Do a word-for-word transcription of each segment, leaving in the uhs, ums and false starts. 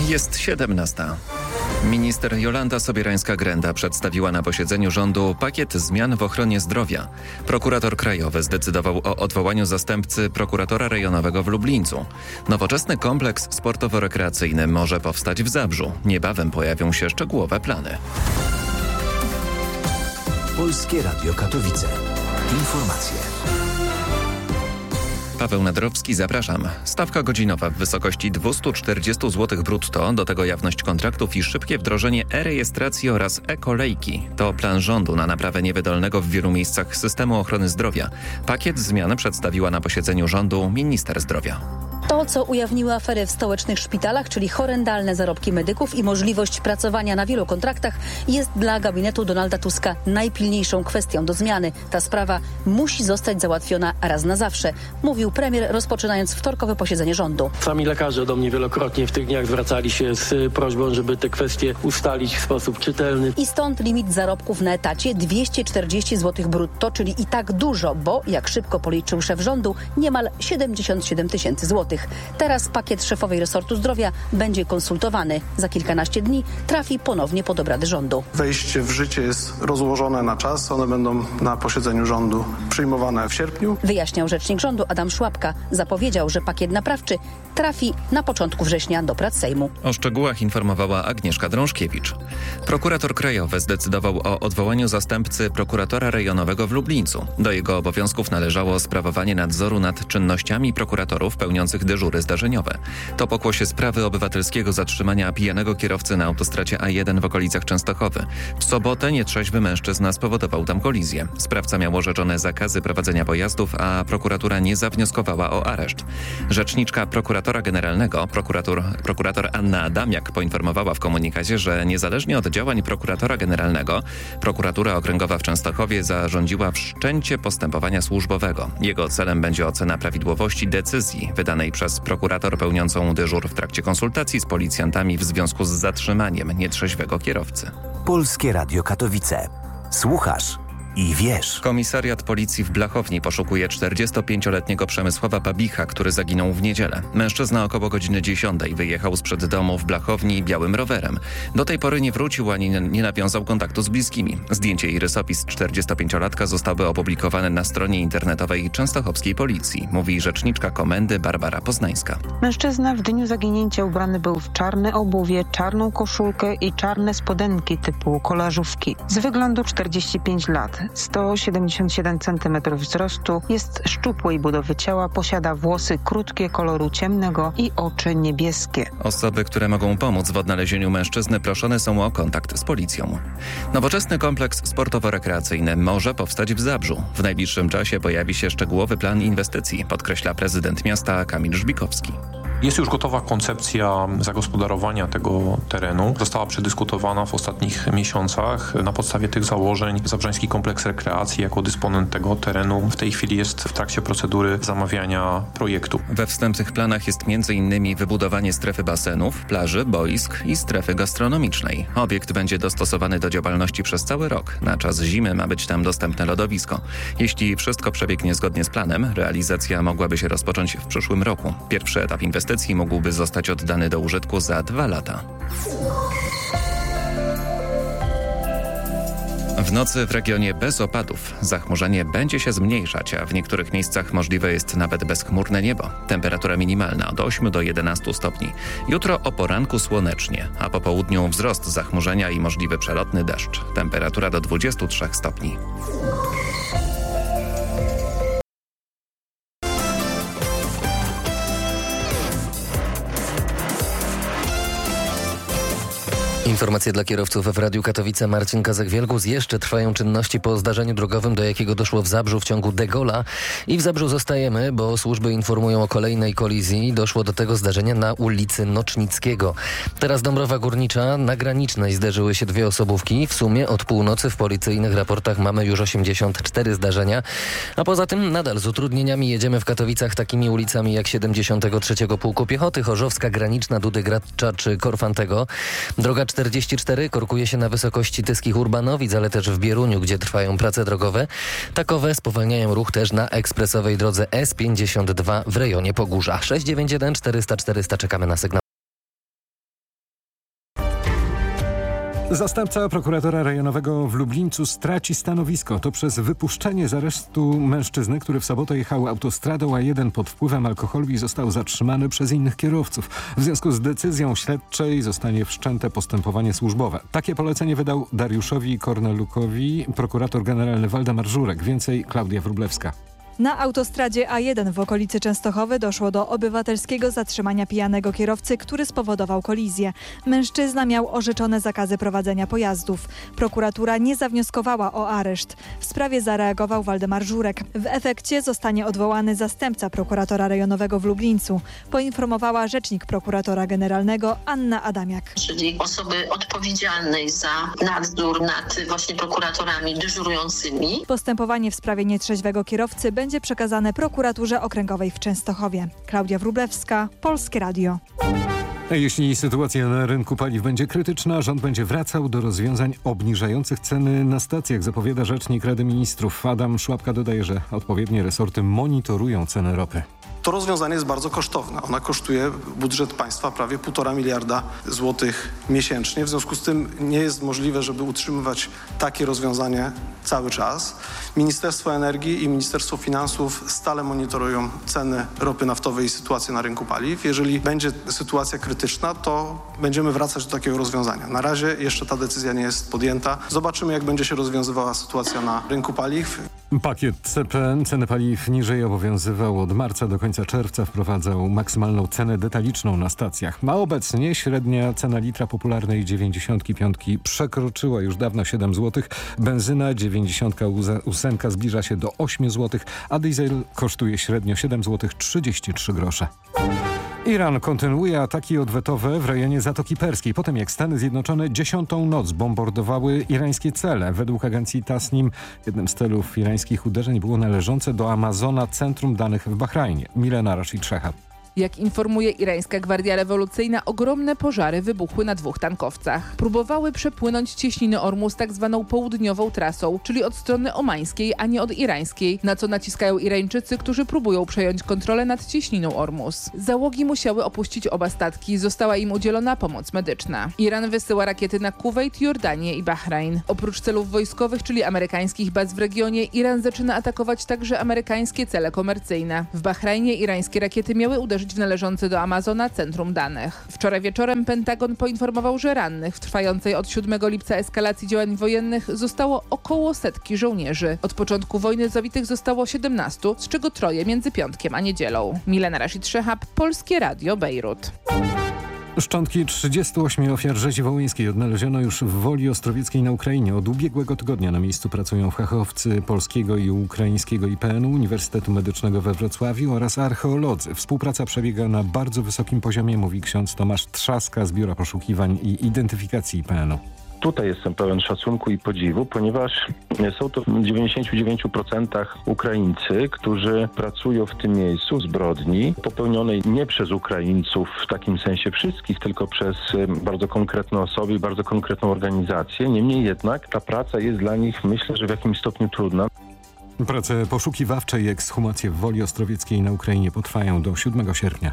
Jest siedemnasta. Minister Jolanta Sobierańska-Grenda przedstawiła na posiedzeniu rządu pakiet zmian w ochronie zdrowia. Prokurator krajowy zdecydował o odwołaniu zastępcy prokuratora rejonowego w Lublińcu. Nowoczesny kompleks sportowo-rekreacyjny może powstać w Zabrzu. Niebawem pojawią się szczegółowe plany. Polskie Radio Katowice. Informacje. Paweł Nadrowski, zapraszam. Stawka godzinowa w wysokości dwieście czterdzieści złotych brutto, do tego jawność kontraktów i szybkie wdrożenie e-rejestracji oraz e-kolejki. To plan rządu na naprawę niewydolnego w wielu miejscach systemu ochrony zdrowia. Pakiet zmian przedstawiła na posiedzeniu rządu minister zdrowia. To, co ujawniły afery w stołecznych szpitalach, czyli horrendalne zarobki medyków i możliwość pracowania na wielu kontraktach, jest dla gabinetu Donalda Tuska najpilniejszą kwestią do zmiany. Ta sprawa musi zostać załatwiona raz na zawsze, mówił premier, rozpoczynając wtorkowe posiedzenie rządu. Sami lekarze do mnie wielokrotnie w tych dniach zwracali się z prośbą, żeby te kwestie ustalić w sposób czytelny. I stąd limit zarobków na etacie dwieście czterdzieści złotych brutto, czyli i tak dużo, bo jak szybko policzył szef rządu, niemal siedemdziesiąt siedem tysięcy złotych. Teraz pakiet szefowej resortu zdrowia będzie konsultowany. Za kilkanaście dni trafi ponownie pod obrady rządu. Wejście w życie jest rozłożone na czas. One będą na posiedzeniu rządu przyjmowane w sierpniu. Wyjaśniał rzecznik rządu Adam Szłapka. Zapowiedział, że pakiet naprawczy trafi na początku września do prac Sejmu. O szczegółach informowała Agnieszka Drążkiewicz. Prokurator krajowy zdecydował o odwołaniu zastępcy prokuratora rejonowego w Lublińcu. Do jego obowiązków należało sprawowanie nadzoru nad czynnościami prokuratorów pełniących dyżury zdarzeniowe. To pokłosie sprawy obywatelskiego zatrzymania pijanego kierowcy na autostradzie A jeden w okolicach Częstochowy. W sobotę nietrzeźwy mężczyzna spowodował tam kolizję. Sprawca miał orzeczone zakazy prowadzenia pojazdów, a prokuratura nie zawnioskowała o areszt. Rzeczniczka prokuratora generalnego, prokurator, prokurator Anna Adamiak, poinformowała w komunikacie, że niezależnie od działań prokuratora generalnego, prokuratura okręgowa w Częstochowie zarządziła wszczęcie postępowania służbowego. Jego celem będzie ocena prawidłowości decyzji wydanej przez prokurator pełniącą dyżur w trakcie konsultacji z policjantami w związku z zatrzymaniem nietrzeźwego kierowcy. Polskie Radio Katowice. Słuchasz i wiesz. Komisariat policji w Blachowni poszukuje czterdziestopięcioletniego Przemysława Babicha, który zaginął w niedzielę. Mężczyzna około godziny dziesiątej wyjechał sprzed domu w Blachowni białym rowerem. Do tej pory nie wrócił ani nie nawiązał kontaktu z bliskimi. Zdjęcie i rysopis czterdziestopięciolatka zostały opublikowane na stronie internetowej częstochowskiej policji, mówi rzeczniczka komendy Barbara Poznańska. Mężczyzna w dniu zaginięcia ubrany był w czarne obuwie, czarną koszulkę i czarne spodenki typu kolażówki. Z wyglądu czterdzieści pięć lat. sto siedemdziesiąt siedem centymetrów wzrostu, jest szczupłej budowy ciała, posiada włosy krótkie koloru ciemnego i oczy niebieskie. Osoby, które mogą pomóc w odnalezieniu mężczyzny, proszone są o kontakt z policją. Nowoczesny kompleks sportowo-rekreacyjny może powstać w Zabrzu. W najbliższym czasie pojawi się szczegółowy plan inwestycji, podkreśla prezydent miasta Kamil Żbikowski. Jest już gotowa koncepcja zagospodarowania tego terenu. Została przedyskutowana w ostatnich miesiącach. Na podstawie tych założeń Zabrzański Kompleks Rekreacji jako dysponent tego terenu w tej chwili jest w trakcie procedury zamawiania projektu. We wstępnych planach jest między innymi wybudowanie strefy basenów, plaży, boisk i strefy gastronomicznej. Obiekt będzie dostosowany do działalności przez cały rok. Na czas zimy ma być tam dostępne lodowisko. Jeśli wszystko przebiegnie zgodnie z planem, realizacja mogłaby się rozpocząć w przyszłym roku. Pierwszy etap inwestycji mógłby zostać oddany do użytku za dwa lata. W nocy w regionie bez opadów zachmurzenie będzie się zmniejszać, a w niektórych miejscach możliwe jest nawet bezchmurne niebo. Temperatura minimalna od ośmiu do jedenastu stopni. Jutro o poranku słonecznie, a po południu wzrost zachmurzenia i możliwy przelotny deszcz. Temperatura do dwudziestu trzech stopni. Informacje dla kierowców w Radiu Katowice. Marcin Kazek-Wielgus. Jeszcze trwają czynności po zdarzeniu drogowym, do jakiego doszło w Zabrzu w ciągu Degola. I w Zabrzu zostajemy, bo służby informują o kolejnej kolizji. Doszło do tego zdarzenia na ulicy Nocznickiego. Teraz Dąbrowa Górnicza. Na Granicznej zderzyły się dwie osobówki. W sumie od północy w policyjnych raportach mamy już osiemdziesiąt cztery zdarzenia. A poza tym nadal z utrudnieniami jedziemy w Katowicach takimi ulicami jak siedemdziesiątego trzeciego Pułku Piechoty, Chorzowska, Graniczna, Dudy Gracza czy Korfantego. Droga czterdzieści cztery korkuje się na wysokości Tyskich Urbanowic, ale też w Bieruniu, gdzie trwają prace drogowe. Takowe spowalniają ruch też na ekspresowej drodze S pięćdziesiąt dwa w rejonie Pogórza. sześć dziewięć jeden czterysta czterysta czekamy na sygnał. Zastępca prokuratora rejonowego w Lublińcu straci stanowisko. To przez wypuszczenie z aresztu mężczyzny, który w sobotę jechał autostradą A jeden pod wpływem alkoholu i został zatrzymany przez innych kierowców. W związku z decyzją śledczej zostanie wszczęte postępowanie służbowe. Takie polecenie wydał Dariuszowi Kornelukowi prokurator generalny Waldemar Żurek. Więcej Klaudia Wróblewska. Na autostradzie A jeden w okolicy Częstochowy doszło do obywatelskiego zatrzymania pijanego kierowcy, który spowodował kolizję. Mężczyzna miał orzeczone zakazy prowadzenia pojazdów. Prokuratura nie zawnioskowała o areszt. W sprawie zareagował Waldemar Żurek. W efekcie zostanie odwołany zastępca prokuratora rejonowego w Lublińcu, poinformowała rzecznik prokuratora generalnego Anna Adamiak. Czyli osoby odpowiedzialnej za nadzór nad właśnie prokuratorami dyżurującymi. Postępowanie w sprawie nietrzeźwego kierowcy będzie przekazane prokuraturze okręgowej w Częstochowie. Klaudia Wróblewska, Polskie Radio. Jeśli sytuacja na rynku paliw będzie krytyczna, rząd będzie wracał do rozwiązań obniżających ceny na stacjach, zapowiada rzecznik Rady Ministrów. Adam Szłapka dodaje, że odpowiednie resorty monitorują cenę ropy. To rozwiązanie jest bardzo kosztowne. Ona kosztuje budżet państwa prawie półtora miliarda złotych miesięcznie. W związku z tym nie jest możliwe, żeby utrzymywać takie rozwiązanie cały czas. Ministerstwo Energii i Ministerstwo Finansów stale monitorują ceny ropy naftowej i sytuację na rynku paliw. Jeżeli będzie sytuacja krytyczna, to będziemy wracać do takiego rozwiązania. Na razie jeszcze ta decyzja nie jest podjęta. Zobaczymy, jak będzie się rozwiązywała sytuacja na rynku paliw. Pakiet C P N ceny paliw niżej obowiązywał od marca do końca czerwca, wprowadzał maksymalną cenę detaliczną na stacjach. A obecnie średnia cena litra popularnej dziewięćdziesiątki piątki przekroczyła już dawno siedem złotych. Benzyna dziewięćdziesiątka ósemka zbliża się do ośmiu złotych, a diesel kosztuje średnio siedem złotych trzydzieści trzy grosze. Iran kontynuuje ataki odwetowe w rejonie Zatoki Perskiej, po tym jak Stany Zjednoczone dziesiątą noc bombardowały irańskie cele. Według agencji Tasnim jednym z celów irańskich uderzeń było należące do Amazona Centrum Danych w Bahrajnie. Milena Rashid Szehab. Jak informuje irańska Gwardia Rewolucyjna, ogromne pożary wybuchły na dwóch tankowcach. Próbowały przepłynąć cieśniny Ormus tak zwaną południową trasą, czyli od strony omańskiej, a nie od irańskiej, na co naciskają Irańczycy, którzy próbują przejąć kontrolę nad cieśniną Ormus. Załogi musiały opuścić oba statki, została im udzielona pomoc medyczna. Iran wysyła rakiety na Kuwejt, Jordanię i Bahrajn. Oprócz celów wojskowych, czyli amerykańskich baz w regionie, Iran zaczyna atakować także amerykańskie cele komercyjne. W Bahrajnie irańskie rakiety miały uderzyć w należące do Amazona Centrum Danych. Wczoraj wieczorem Pentagon poinformował, że rannych w trwającej od siódmego lipca eskalacji działań wojennych zostało około setki żołnierzy. Od początku wojny zabitych zostało siedemnastu, z czego troje między piątkiem a niedzielą. Milena Rashid Szehab, Polskie Radio, Bejrut. Szczątki trzydziestu ośmiu ofiar rzezi wołyńskiej odnaleziono już w Woli Ostrowieckiej na Ukrainie. Od ubiegłego tygodnia na miejscu pracują fachowcy polskiego i ukraińskiego I P N u, Uniwersytetu Medycznego we Wrocławiu oraz archeolodzy. Współpraca przebiega na bardzo wysokim poziomie, mówi ksiądz Tomasz Trzaska z Biura Poszukiwań i Identyfikacji I P N u. Tutaj jestem pełen szacunku i podziwu, ponieważ są to w dziewięćdziesięciu dziewięciu procentach Ukraińcy, którzy pracują w tym miejscu zbrodni popełnionej nie przez Ukraińców w takim sensie wszystkich, tylko przez bardzo konkretne osoby i bardzo konkretną organizację. Niemniej jednak ta praca jest dla nich, myślę, że w jakimś stopniu trudna. Prace poszukiwawcze i ekshumacje w Woli Ostrowieckiej na Ukrainie potrwają do siódmego sierpnia.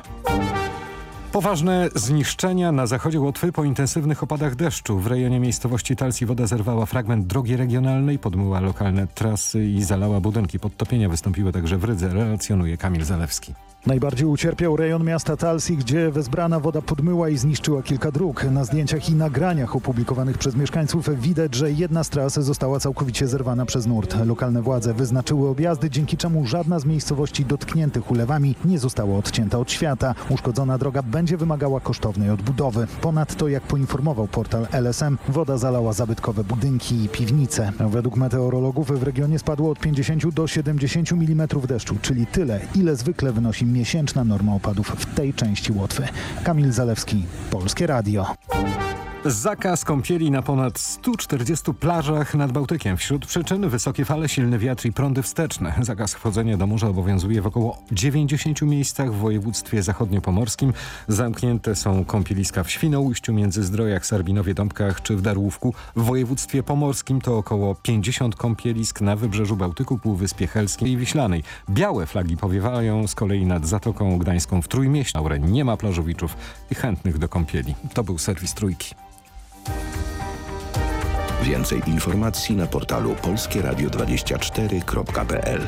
Poważne zniszczenia na zachodzie Łotwy po intensywnych opadach deszczu. W rejonie miejscowości Talsi woda zerwała fragment drogi regionalnej, podmyła lokalne trasy i zalała budynki. Podtopienia wystąpiły także w Rydze, relacjonuje Kamil Zalewski. Najbardziej ucierpiał rejon miasta Talsi, gdzie wezbrana woda podmyła i zniszczyła kilka dróg. Na zdjęciach i nagraniach opublikowanych przez mieszkańców widać, że jedna z tras została całkowicie zerwana przez nurt. Lokalne władze wyznaczyły objazdy, dzięki czemu żadna z miejscowości dotkniętych ulewami nie została odcięta od świata. Uszkodzona droga będzie wymagała kosztownej odbudowy. Ponadto, jak poinformował portal L S M, woda zalała zabytkowe budynki i piwnice. Według meteorologów w regionie spadło od pięćdziesięciu do siedemdziesięciu milimetrów deszczu, czyli tyle, ile zwykle wynosi miesięczna norma opadów w tej części Łotwy. Kamil Zalewski, Polskie Radio. Zakaz kąpieli na ponad stu czterdziestu plażach nad Bałtykiem. Wśród przyczyn wysokie fale, silny wiatr i prądy wsteczne. Zakaz wchodzenia do morza obowiązuje w około dziewięćdziesięciu miejscach w województwie zachodniopomorskim. Zamknięte są kąpieliska w Świnoujściu, Międzyzdrojach, Sarbinowie, Dąbkach czy w Darłówku. W województwie pomorskim to około pięćdziesiąt kąpielisk na wybrzeżu Bałtyku, Półwyspie Helskim i Wiślanej. Białe flagi powiewają z kolei nad Zatoką Gdańską w Trójmieście. Nie ma plażowiczów i chętnych do kąpieli. To był serwis Trójki. Więcej informacji na portalu polskie radio dwadzieścia cztery kropka p l.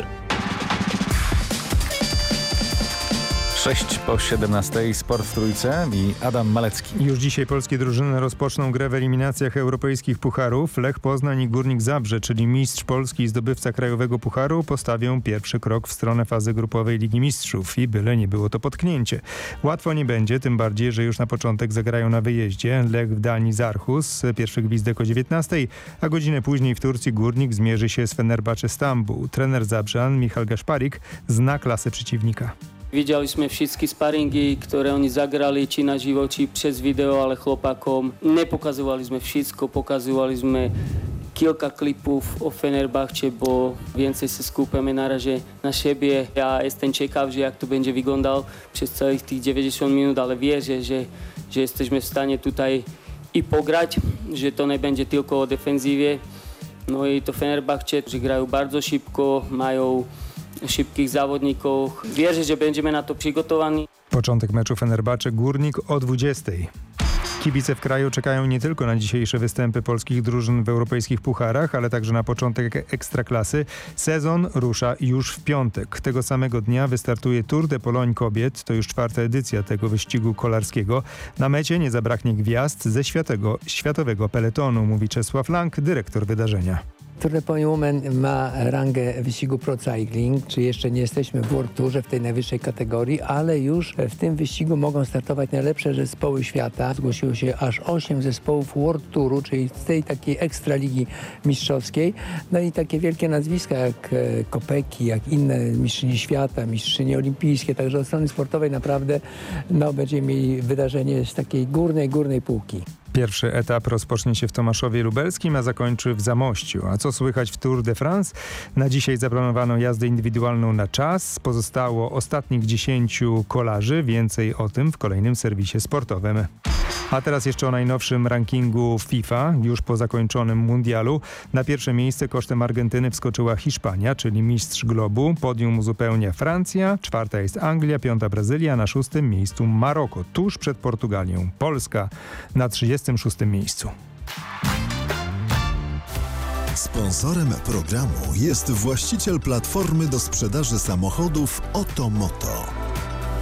sześć po siedemnastej, sport w Trójce i Adam Malecki. Już dzisiaj polskie drużyny rozpoczną grę w eliminacjach europejskich pucharów. Lech Poznań i Górnik Zabrze, czyli mistrz Polski i zdobywca krajowego pucharu, postawią pierwszy krok w stronę fazy grupowej Ligi Mistrzów i byle nie było to potknięcie. Łatwo nie będzie, tym bardziej, że już na początek zagrają na wyjeździe. Lech w Danii z Aarhus, pierwszy gwizdek o dziewiętnastej, a godzinę później w Turcji Górnik zmierzy się z Fenerbahce Stambuł. Trener Zabrzan Michal Gaszparik zna klasę przeciwnika. Widzieliśmy wszystkie sparingi, które oni zagrali, czy na żywo, czy przez wideo, ale chłopakom nie pokazywaliśmy wszystko, pokazywaliśmy kilka klipów o Fenerbahce, bo więcej się skupiamy na razie na siebie. Ja jestem ciekaw, że jak to będzie wyglądał przez całych tych dziewięćdziesiąt minut, ale wierzę, że, że jesteśmy w stanie tutaj i pograć, że to nie będzie tylko o defensywie. No i to Fenerbahce, że grają bardzo szybko, mają szybkich zawodników. Wierzę, że będziemy na to przygotowani. Początek meczu Fenerbahce Górnik o dwudziestej. Kibice w kraju czekają nie tylko na dzisiejsze występy polskich drużyn w europejskich pucharach, ale także na początek Ekstraklasy. Sezon rusza już w piątek. Tego samego dnia wystartuje Tour de Pologne kobiet. To już czwarta edycja tego wyścigu kolarskiego. Na mecie nie zabraknie gwiazd ze światowego, światowego peletonu, mówi Czesław Lang, dyrektor wydarzenia. Tour de Pologne Women ma rangę wyścigu Pro Cycling, czy jeszcze nie jesteśmy w World Tourze w tej najwyższej kategorii, ale już w tym wyścigu mogą startować najlepsze zespoły świata. Zgłosiło się aż osiem zespołów World Touru, czyli z tej takiej ekstraligi mistrzowskiej. No i takie wielkie nazwiska jak Kopecky, jak inne mistrzynie świata, mistrzynie olimpijskie. Także od strony sportowej naprawdę no, będziemy mieli wydarzenie z takiej górnej, górnej półki. Pierwszy etap rozpocznie się w Tomaszowie Lubelskim, a zakończy w Zamościu. A co słychać w Tour de France? Na dzisiaj zaplanowano jazdę indywidualną na czas. Pozostało ostatnich dziesięciu kolarzy. Więcej o tym w kolejnym serwisie sportowym. A teraz jeszcze o najnowszym rankingu FIFA, już po zakończonym mundialu. Na pierwsze miejsce kosztem Argentyny wskoczyła Hiszpania, czyli mistrz globu. Podium uzupełnia Francja, czwarta jest Anglia, piąta Brazylia, na szóstym miejscu Maroko, tuż przed Portugalią. Polska na trzydziestym szóstym miejscu. Sponsorem programu jest właściciel platformy do sprzedaży samochodów Otomoto.